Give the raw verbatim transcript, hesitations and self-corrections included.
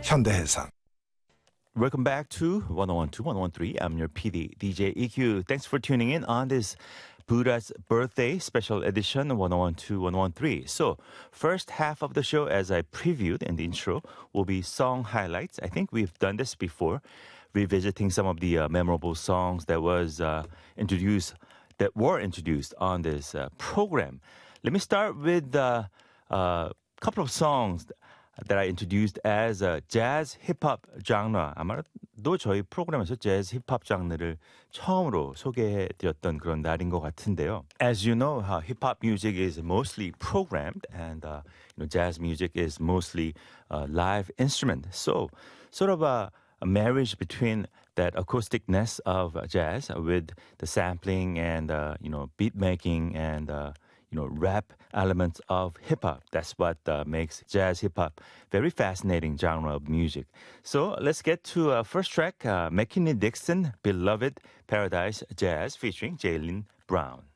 현대해상. Welcome back to one oh one two, one oh one three. I'm your P D, D J E Q. Thanks for tuning in on this Buddha's birthday special edition one oh one two, one oh one three. So, first half of the show, as I previewed in the intro, will be song highlights. I think we've done this before, revisiting some of the uh, memorable songs that was uh, introduced, that were introduced on this uh, program. Let me start with uh, a couple of songs that I introduced as a jazz hip-hop genre. 아마도 저희 프로그램에서 jazz hip-hop 장르를 처음으로 소개해드렸던 그런 날인 것 같은데요. As you know, uh, hip-hop music is mostly programmed, and uh, you know, jazz music is mostly uh, live instrument. So, sort of a, a marriage between that acousticness of uh, jazz with the sampling and uh, you know, beat making and uh, you know, rap elements of hip-hop. That's what uh, makes jazz hip-hop very fascinating genre of music. So let's get to uh, first track, uh, McKinney Dixon, Beloved Paradise Jazz featuring Jalen Brown.